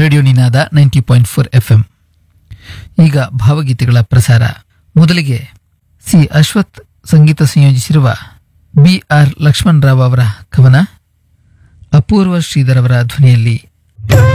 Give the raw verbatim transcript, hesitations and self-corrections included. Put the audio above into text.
Radio ನಿನಾದ ninety point four F M. ಈಗ ಭಾವಗೀತೆಗಳ ಪ್ರಸಾರ. ಮೊದಲಿಗೆ ಸಿ ಅಶ್ವಥ್ ಸಂಗೀತ ಸಂಯೋಜಿಸಿರುವ ಬಿ ಆರ್ ಲಕ್ಷ್ಮಣರಾವ್ ಅವರ ಕವನ, ಅಪೂರ್ವ ಶ್ರೀಧರ್ ಅವರ ಧ್ವನಿಯಲ್ಲಿ.